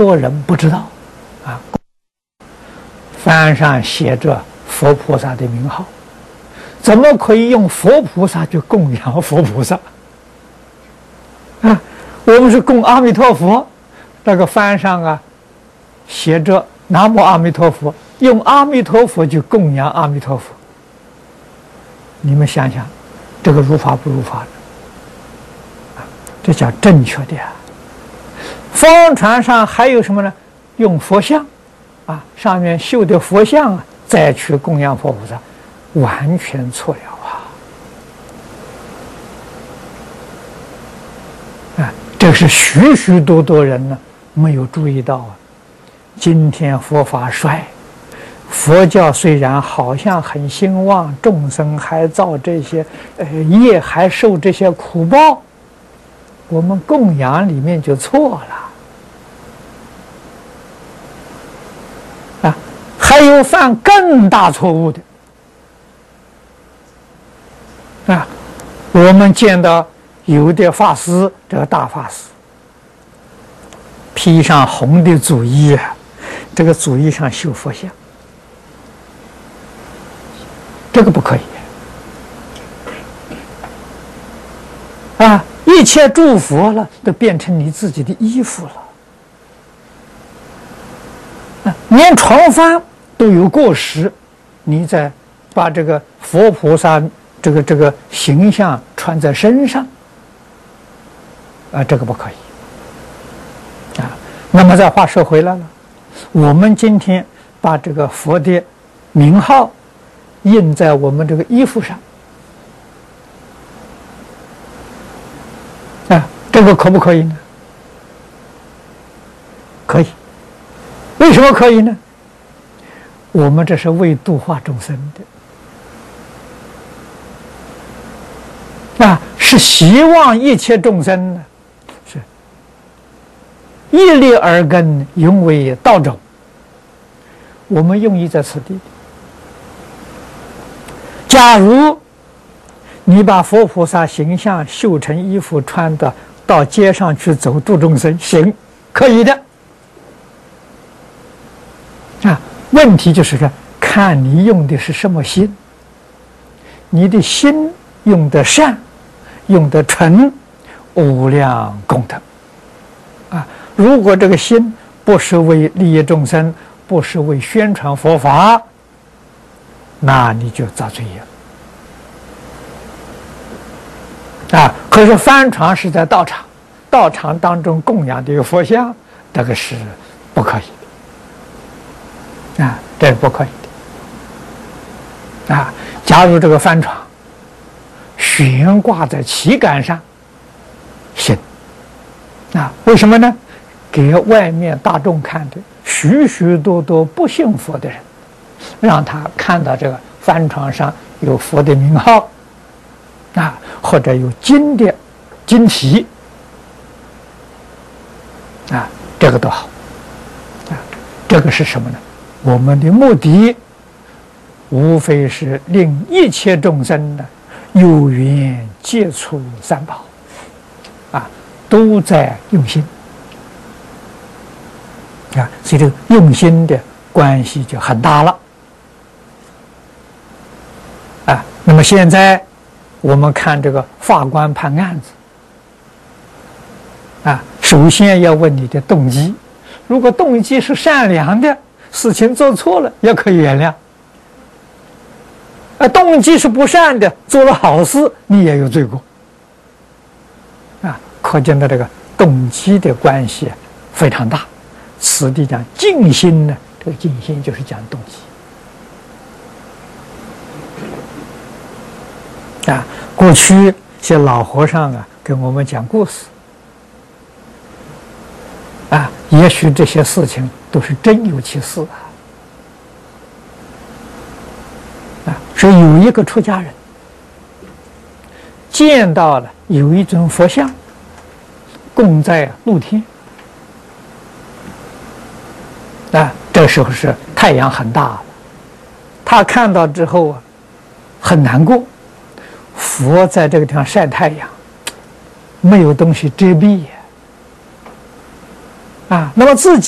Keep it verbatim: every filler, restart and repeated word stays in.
多人不知道，啊，幡上写着佛菩萨的名号，怎么可以用佛菩萨去供养佛菩萨？啊，我们是供阿弥陀佛，那个幡上啊写着南无阿弥陀佛，用阿弥陀佛去供养阿弥陀佛。你们想想，这个如法不如法呢？啊，这叫正确的啊。方船上还有什么呢？用佛像，啊，上面绣的佛像啊，再去供养佛菩萨，完全错了啊！啊，这是许许多多人呢没有注意到啊。今天佛法衰，佛教虽然好像很兴旺，众生还造这些呃业，还受这些苦报，我们供养里面就错了。啊，还有犯更大错误的啊！我们见到有的法师，这个大法师披上红的祖衣啊，这个祖衣上绣佛像，这个不可以啊！一切诸佛了，都变成你自己的衣服了。连床幡都有过时，你再把这个佛菩萨这个这个形象穿在身上，啊，这个不可以，啊。那么再话说回来了，我们今天把这个佛的名号印在我们这个衣服上，啊，这个可不可以呢？可以。为什么可以呢？我们这是为度化众生的，啊，是希望一切众生呢，是一粒耳根，永为道种。我们用意在此地。假如你把佛菩萨形象绣成衣服穿的，到街上去走度众生，行，可以的。啊，问题就是说，看你用的是什么心。你的心用的善，用的纯，无量功德。啊，如果这个心不是为利益众生，不是为宣传佛法，那你就造罪业。啊，可是幡船是在道场，道场当中供养的一个佛像，这个是不可以。啊，这是不可以的。啊，假如这个幡船悬挂在旗杆上，行。啊，为什么呢？给外面大众看的许许多多不信佛的人，让他看到这个幡船上有佛的名号，啊，或者有经的经题，啊，这个都好。啊，这个是什么呢？我们的目的无非是令一切众生呢有缘接触三宝，啊，都在用心啊，所以这个用心的关系就很大了啊。那么现在我们看这个法官判案子啊，首先要问你的动机，如果动机是善良的，事情做错了也可以原谅，啊，动机是不善的，做了好事你也有罪过，啊，可见到这个动机的关系非常大。此地讲净心呢，这个净心就是讲动机。啊，过去些老和尚啊跟我们讲故事，啊，也许这些事情都是真有其事啊！啊，说有一个出家人见到了有一尊佛像供在露天，啊，这时候是太阳很大了，他看到之后啊，很难过。佛在这个地方晒太阳，没有东西遮蔽啊，那么自己